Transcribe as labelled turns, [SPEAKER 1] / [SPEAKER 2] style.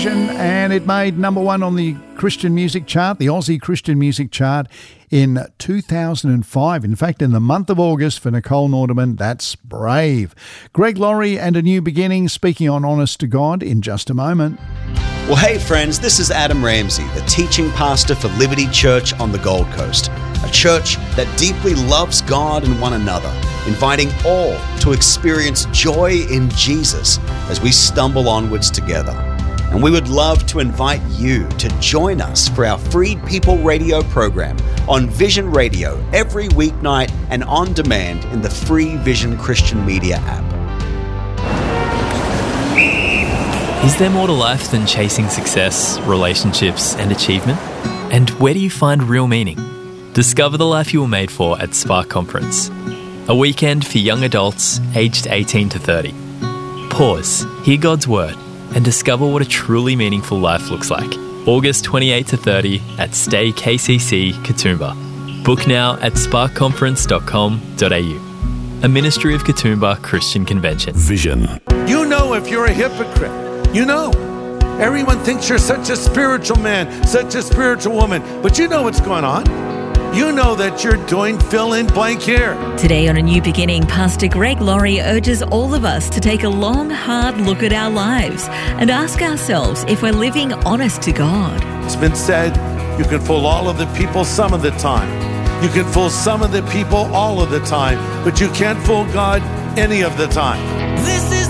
[SPEAKER 1] And it made number one on the Christian music chart, the Aussie Christian music chart, in 2005. In fact, in the month of August for Nicole Nordeman. That's brave. Greg Laurie and A New Beginning speaking on Honest to God in just a moment.
[SPEAKER 2] Well, hey friends, this is Adam Ramsey, the teaching pastor for Liberty Church on the Gold Coast, a church that deeply loves God and one another, inviting all to experience joy in Jesus as we stumble onwards together. And we would love to invite you to join us for our Freed People radio program on Vision Radio every weeknight and on demand in the free Vision Christian Media app.
[SPEAKER 3] Is there more to life than chasing success, relationships, and achievement? And where do you find real meaning? Discover the life you were made for at Spark Conference, a weekend for young adults aged 18 to 30. Pause, hear God's word, and discover what a truly meaningful life looks like. August 28 to 30 at Stay KCC, Katoomba. Book now at sparkconference.com.au. A ministry of Katoomba Christian Convention.
[SPEAKER 4] Vision.
[SPEAKER 5] You know if you're a hypocrite. You know. Everyone thinks you're such a spiritual man, such a spiritual woman, but you know what's going on. You know that you're doing fill in blank here.
[SPEAKER 6] Today on A New Beginning, Pastor Greg Laurie urges all of us to take a long, hard look at our lives and ask ourselves if we're living honest to God.
[SPEAKER 5] It's been said, you can fool all of the people some of the time. You can fool some of the people all of the time, but you can't fool God any of the time.
[SPEAKER 7] This is